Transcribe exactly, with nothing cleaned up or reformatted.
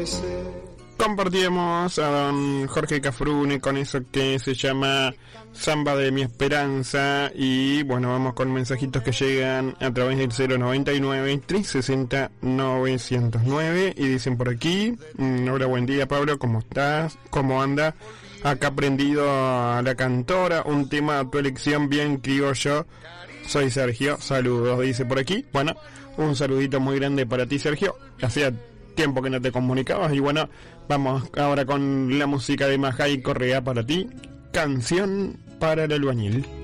Compartíamos a don Jorge Cafrune con eso que se llama Samba de mi Esperanza. Y bueno, vamos con mensajitos que llegan a través del cero noventa y nueve, trescientos sesenta, novecientos nueve. Y dicen por aquí: hola, buen día Pablo, ¿cómo estás? ¿Cómo anda? Acá aprendido a la cantora, un tema a tu elección bien criollo. Soy Sergio, saludos, dice por aquí. Bueno, un saludito muy grande para ti, Sergio. Hacía tiempo que no te comunicabas. Y bueno, vamos ahora con la música de Majay Correa para ti. Canción para el albañil.